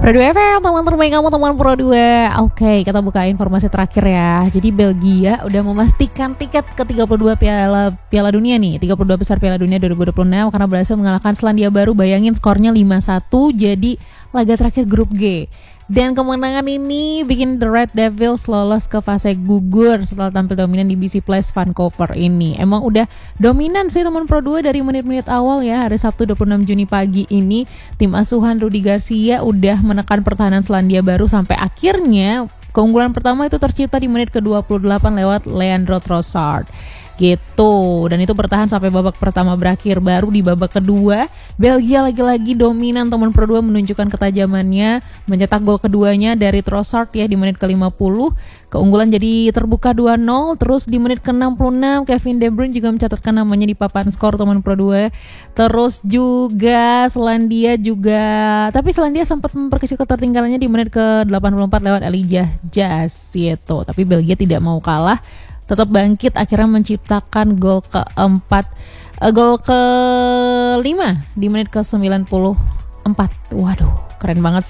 Pro 2 FM, teman terbaik kamu, teman Pro 2. Oke, kita buka informasi terakhir ya. Jadi Belgia udah memastikan tiket ke 32 Piala Dunia nih, 32 besar Piala Dunia 2026 karena berhasil mengalahkan Selandia Baru. Bayangin skornya 5-1, jadi laga terakhir grup G. Dan kemenangan ini bikin The Red Devils lolos ke fase gugur setelah tampil dominan di BC Place Vancouver ini. Emang udah dominan sih teman Pro 2 dari menit-menit awal ya. Hari Sabtu 26 Juni pagi ini tim asuhan Rudi Garcia udah menekan pertahanan Selandia Baru sampai akhirnya keunggulan pertama itu tercipta di menit ke-28 lewat Leandro Trossard. Gitu, dan itu bertahan sampai babak pertama berakhir. Baru di babak kedua Belgia lagi-lagi dominan, teman Pro 2 menunjukkan ketajamannya, mencetak gol keduanya dari Trossard ya di menit ke-50. Keunggulan jadi terbuka 2-0. Terus di menit ke-66 Kevin De Bruyne juga mencatatkan namanya di papan skor, teman Pro 2. Terus juga Selandia tapi Selandia sempat memperkecil ketertinggalannya di menit ke-84 lewat Elijah Jazz gitu. Tapi Belgia tidak mau kalah, tetap bangkit, akhirnya menciptakan gol ke-5 di menit ke-94. Waduh, keren banget